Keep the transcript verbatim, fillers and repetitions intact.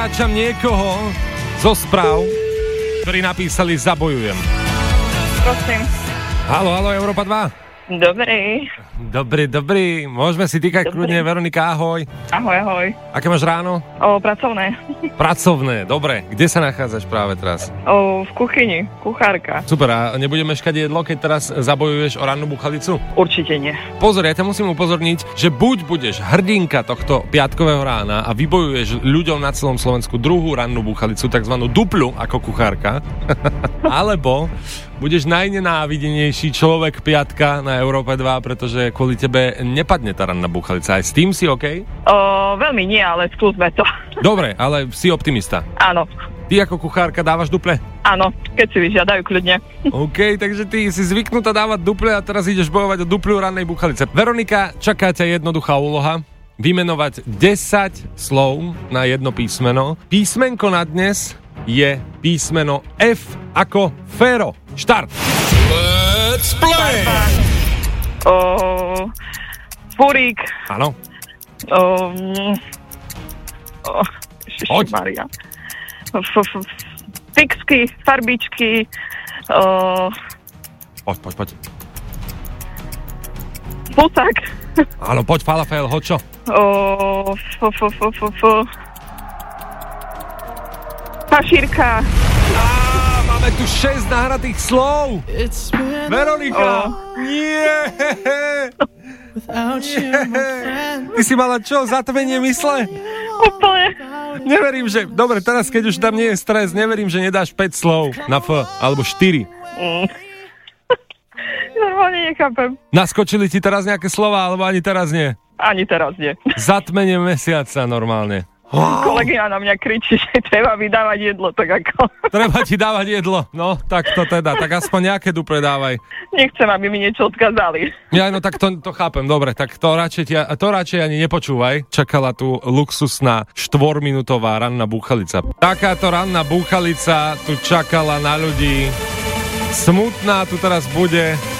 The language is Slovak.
vytráčam niekoho zo správ, ktorí napísali zabojujem. Prosím. Haló, haló, Európa dva. Dobrý. Dobrý, dobrý. Môžeme si týkať kľudne. Veronika, ahoj. Ahoj, ahoj. Aké máš ráno? O, pracovné. Pracovné, dobre. Kde sa nachádzaš práve teraz? O, v kuchyni, kuchárka. Super, a nebudeme meškať jedlo, keď teraz zabojuješ o rannú buchalicu? Určite nie. Pozor, ja ťa musím upozorniť, že buď budeš hrdinka tohto piatkového rána a vybojuješ ľuďom na celom Slovensku druhú rannú buchalicu, takzvanú dupľu ako kuchárka, alebo budeš najnenávidenejší človek piatka na Európe dva, pretože kvôli tebe nepadne tá ranná buchalica. Aj s tým si OK? O, veľmi nie, ale skúsme to. Dobre, ale si optimista. Áno. Ty ako kuchárka dávaš duple? Áno, keď si vyžiadajú kľudne. OK, takže ty si zvyknutá dávať duple a teraz ideš bojovať o dupľu rannej buchalice. Veronika, čaká ťa jednoduchá úloha. Vymenovať desať slov na jedno písmeno. Písmenko na dnes je písmeno F ako Fero. Štart! Let's play! O, Furík. Áno. O, o, Poď. Maria. Fixky, farbičky. O, Poď, poď, poď. Pusák. Áno, poď, falafel, hoď čo? O, f, f, f, f, f. Pašírka. Á, máme tu šesť nahratých slov. Veronika. Oh. Nie. Nie. Ty si mala čo, zatmenie mysle? Úplne. Neverím, že... Dobre, teraz keď už tam nie je stres, neverím, že nedáš päť slov na F, alebo štyri. Mm. Normálne nechápem. Naskočili ti teraz nejaké slova, alebo ani teraz nie? Ani teraz nie. Zatmenie mesiaca normálne. Wow. Kolegyňa na mňa kričí, že treba vydávať jedlo, tak ako... Treba ti dávať jedlo. No, tak to teda. Tak aspoň nejaké duple dávaj. Nechcem, aby mi niečo odkázali. Ja, no tak to, to chápem, dobre. Tak to radšej, tia, to radšej ani nepočúvaj. Čakala tu luxusná štvorminútová ranná búchalica. Takáto ranná búchalica tu čakala na ľudí. Smutná tu teraz bude.